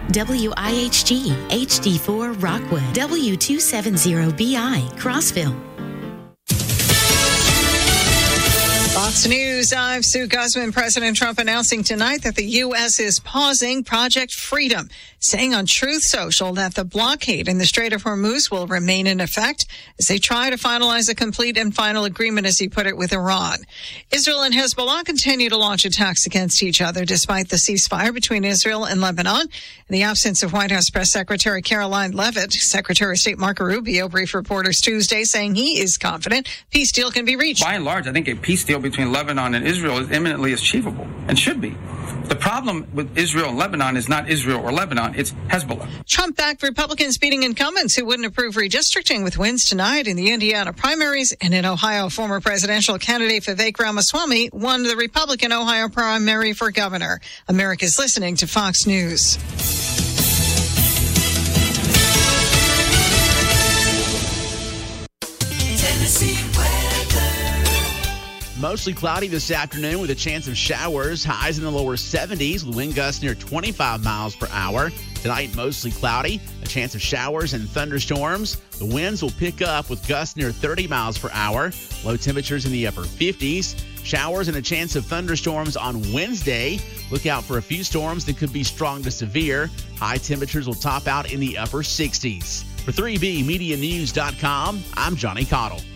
WIHG HD4 Rockwood, W270BI Crossville. Fox News, I'm Sue Guzman. President Trump announcing tonight that the U.S. is pausing Project Freedom, saying on Truth Social that the blockade in the Strait of Hormuz will remain in effect as they try to finalize a complete and final agreement, as he put it, with Iran. Israel and Hezbollah continue to launch attacks against each other despite the ceasefire between Israel and Lebanon. In the absence of White House Press Secretary Caroline Leavitt, Secretary of State Marco Rubio briefed reporters Tuesday saying he is confident peace deal can be reached. By and large, I think a peace deal between Lebanon and Israel is imminently achievable and should be. The problem with Israel and Lebanon is not Israel or Lebanon, it's Hezbollah. Trump-backed Republicans beating incumbents who wouldn't approve redistricting with wins tonight in the Indiana primaries. And in Ohio, former presidential candidate Vivek Ramaswamy won the Republican Ohio primary for governor. America's listening to Fox News. Tennessee weather. Mostly cloudy this afternoon with a chance of showers. Highs in the lower 70s with wind gusts near 25 miles per hour. Tonight, mostly cloudy. A chance of showers and thunderstorms. The winds will pick up with gusts near 30 miles per hour. Low temperatures in the upper 50s. Showers and a chance of thunderstorms on Wednesday. Look out for a few storms that could be strong to severe. High temperatures will top out in the upper 60s. For 3BMediaNews.com, I'm Johnny Cottle.